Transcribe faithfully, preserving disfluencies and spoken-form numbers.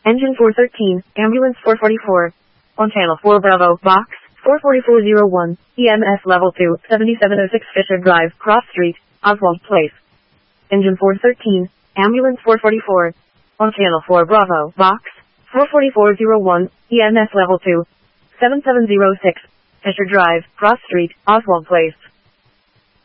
Engine four thirteen, Ambulance four forty-four. On Channel four Bravo, Box, four forty-four oh one, E M S Level two, seventy-seven oh six Fisher Drive, Cross Street, Oswald Place. Engine four thirteen, Ambulance four forty-four. On Channel four Bravo, Box, four forty-four oh one, E M S Level two, seventy-seven oh six, Fisher Drive, Cross Street, Oswald Place.